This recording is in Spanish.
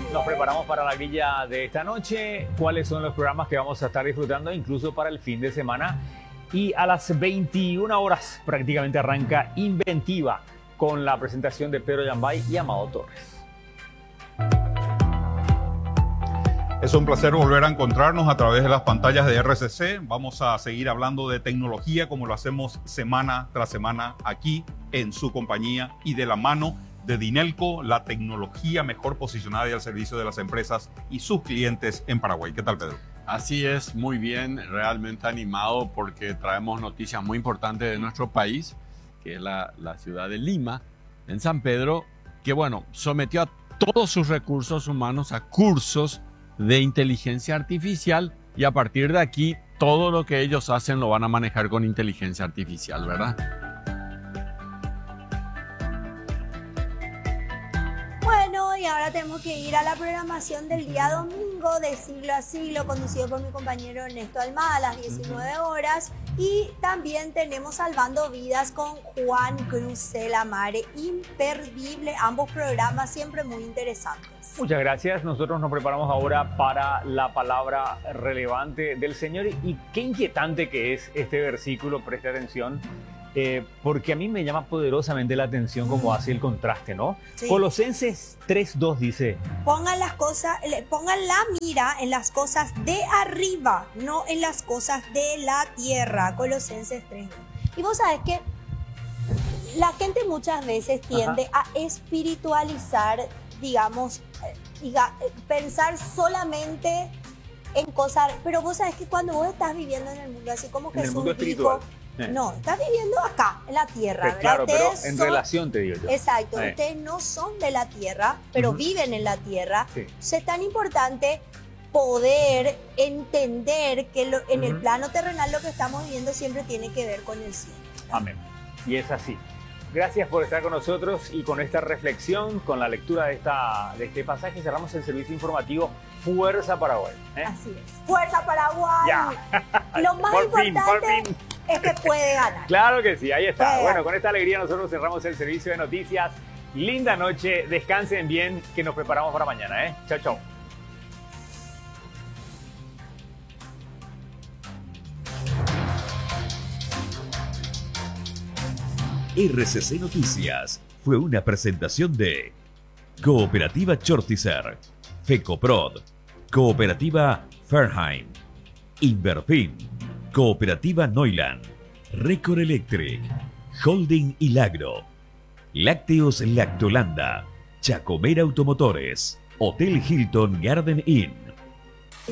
Nos preparamos para la grilla de esta noche. ¿Cuáles son los programas que vamos a estar disfrutando incluso para el fin de semana? Y a las 21 horas prácticamente arranca Inventiva con la presentación de Pedro Yambay y Amado Torres. Es un placer volver a encontrarnos a través de las pantallas de RCC. Vamos a seguir hablando de tecnología como lo hacemos semana tras semana aquí en su compañía y de la mano de Dinelco, la tecnología mejor posicionada y al servicio de las empresas y sus clientes en Paraguay. ¿Qué tal, Pedro? Así es, muy bien, realmente animado porque traemos noticias muy importantes de nuestro país, que es la ciudad de Lima, en San Pedro, que bueno, sometió a todos sus recursos humanos a cursos de inteligencia artificial y a partir de aquí todo lo que ellos hacen lo van a manejar con inteligencia artificial, ¿verdad? Bueno, y ahora tenemos que ir a la programación del día domingo de Siglo a Siglo, conducido por mi compañero Ernesto Almada a las 19 horas. Y también tenemos Salvando Vidas con Juan Cruz Lamare. Imperdible, ambos programas siempre muy interesantes. Muchas gracias. Nosotros nos preparamos ahora para la palabra relevante del Señor. Y qué inquietante que es este versículo, preste atención. Porque a mí me llama poderosamente la atención cómo hace el contraste, ¿no? Sí. Colosenses 3:2 dice: pongan la mira en las cosas de arriba, no en las cosas de la tierra. Colosenses 3:2. Y vos sabés que la gente muchas veces tiende a espiritualizar, digamos, pensar solamente en cosas, pero vos sabés que cuando vos estás viviendo en el mundo, así como Jesús dijo, no, estás viviendo acá, en la tierra. Claro, pero en relación te digo yo. Exacto, ustedes no son de la tierra, pero viven en la tierra. Sí. Es tan importante poder entender que en el plano terrenal lo que estamos viviendo siempre tiene que ver con el cielo, ¿verdad? Amén. Y es así. Gracias por estar con nosotros y con esta reflexión, con la lectura de este pasaje, cerramos el servicio informativo Fuerza Paraguay. Así es. Fuerza Paraguay. Ya. Lo más importante es que puede ganar. Claro que sí, ahí está. Bueno, con esta alegría nosotros cerramos el servicio de noticias. Linda noche, descansen bien, que nos preparamos para mañana. Chao, chao. RCC Noticias fue una presentación de Cooperativa Chortizer, FECOPROD, Cooperativa Fairheim, Inverfin, Cooperativa Neuland, Recor Electric, Holding Ilagro, Lácteos Lactolanda, Chacomer Automotores, Hotel Hilton Garden Inn.